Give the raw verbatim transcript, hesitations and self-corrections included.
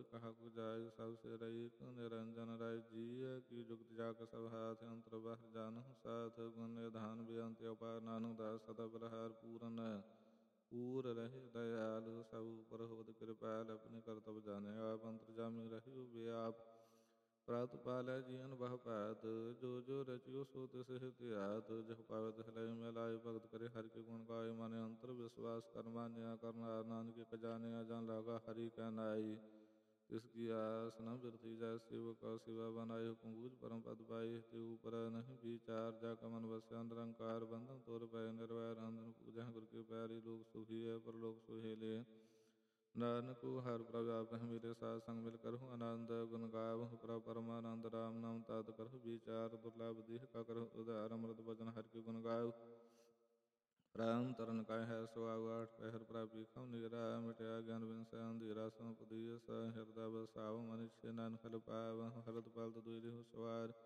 ਕਹਾ ਜਾਇ ਸਭ ਸੇ ਰਹੀ ਨਿਰੰਜਨ ਰਾਇ ਜੀ ਕੀ ਜੁਗਤ ਜਾ ਕੇ ਸਭ ਹਾਥ ਅੰਤਰ ਬਾਹਰ ਜਾਨਹੁ ਸਾਥ ਗੁਣ ਨਿਧਾਨ ਬੇਅੰਤ ਅਪਾਰ ਨਾਨਕ ਦਾਸ ਸਦਾ ਪ੍ਰਹਾਰ ਪੂਰਨ ਪੂਰ ਰਹੇ ਦਇਆਲ ਸਭ ਉਪਰ ਹੋਵਤ ਕਿਰਪਾਲ ਆਪਣੀ ਕਰਤਬ ਜਾਣੇ ਆਪ ਅੰਤਰ ਜਾਮੀ ਰਹਿ ਵਿਆਪ ਪ੍ਰਾਤ ਪਾਲੈ ਜੀਵਨ ਬਹੁ ਭਾਤ ਜੋ ਜੋ ਰਚਿਓ ਸੋ ਤਿਸ ਹਿਤਿਆਤ ਜਹ ਪਾਵਤ ਹਿਲਾਇ ਮਿਲਾਇ ਭਗਤ ਕਰੇ ਹਰਿ ਕੇ ਗੁਣ ਗਾਏ ਮਨ ਅੰਤਰ ਵਿਸ਼ਵਾਸ ਕਰ ਮਾਨਿਆ ਕਰਨਾਰ ਨਾਨਕ ਇਕ ਜਾਣਿਆ ਜਨ ਲਾਗਾ ਹਰਿ ਕੈ ਨਾਈ ਤਿਸ ਕੀ ਆਸ ਨ ਬਿਰਤੀ ਜੈ ਸਿਵ ਕਉ ਸਿਵਾ ਬਨਾਈ ਹੁਕਮ ਬੂਝ ਪਰਮ ਪਦ ਪਾਈ ਤੇ ਉਪਰ ਨਹੀਂ ਵਿਚਾਰ ਜਾ ਕਮਨ ਵਸਿਆ ਨਿਰੰਕਾਰ ਬੰਧਨ ਤੁਰ ਪੈ ਨਿਰਵੈਰ ਅੰਦਨ ਪੂਜਾ ਗੁਰ ਕੇ ਪੈਰੀ ਲੋਕ ਸੁਖੀ ਹੈ ਪਰ ਲੋਕ ਸੁਹੇਲੇ ਨਾਨਕ ਹਰਿ ਪ੍ਰਭ ਆਪਹਿ ਮਿਲੇ ਸਾਧ ਸੰਗ ਮਿਲ ਕਰਹੁ ਆਨੰਦ ਗੁਣ ਗਾਵਹੁ ਪ੍ਰਭ ਪਰਮਾਨੰਦ ਰਾਮ ਨਾਮ ਤਤ ਕਰਹੁ ਵਿਚਾਰ ਦੁਰਲਭ ਦੇਹ ਕਾ ਕਰਹੁ ਉਧਾਰ ਅੰਮ੍ਰਿਤ ਬਚਨ ਹਰਿ ਕੇ ਗੁਣ ਗਾਵਹੁ ਰਾਮ ਤਰਨ ਕੈ ਹੈ ਸੁਆਉ ਆਠ ਪਹਿਰ ਪ੍ਰਭ ਪੀਖਉ ਨੀਰਾ ਮਿਟਿਆ ਗਿਆਨ ਬਿਨਸੈ ਅੰਧੇਰਾ ਸੰਪਦੀਸ ਹਿਰਦਾ ਬਸਾਉ ਮਨਿ ਛੇ ਨਾਨਕ ਹਲ ਪਾਵਹੁ ਹਲਤ ਪਲਤ ਦੁਇ ਰਹਿਉ ਸਵਾਰ